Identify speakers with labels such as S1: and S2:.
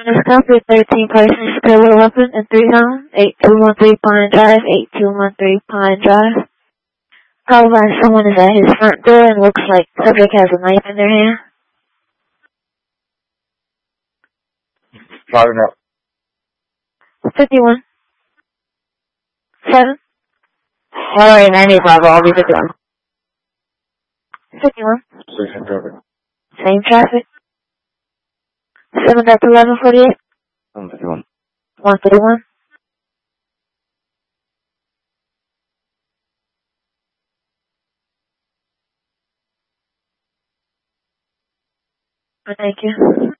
S1: Copy 13 persons carry a weapon in 3 homes, 8213 Pine Drive, 8213 Pine Drive. Call by someone is at his front door and looks like the subject has a knife in their hand.
S2: Firing up.
S1: 51. 7.
S3: Alright, 95, I'll be 51.
S1: 51.
S2: Station traffic.
S1: Same traffic. 7 Delta 1148.
S2: 151.
S1: 131. Thank you.